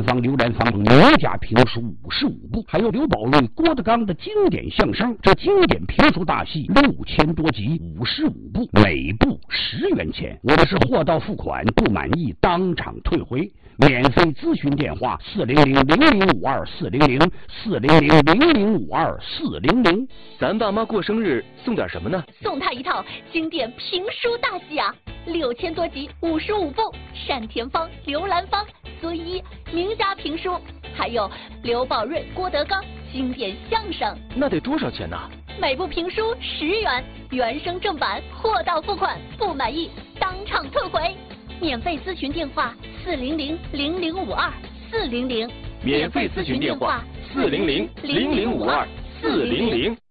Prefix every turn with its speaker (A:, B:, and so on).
A: 芳、刘兰芳刘家评书55部，还有刘宝瑞、郭德纲的经典相声。这经典评书大戏6000多集，55部，每部10元钱。我们是货到付款，不满意当场退回。免费咨询电话400-0052-400，400-0052-400。
B: 咱爸妈过生日送点什么呢？
C: 送他一套经典评书大戏啊，6000多集，55部，单田芳、刘兰芳、孙一名家评书，还有刘宝瑞、郭德纲经典相声。
B: 那得多少钱呢？
C: 每部评书10元，原声正版，货到付款，不满意当场退回。免费咨询电话400-0052-400，
B: 免费咨询电话400-0052-400。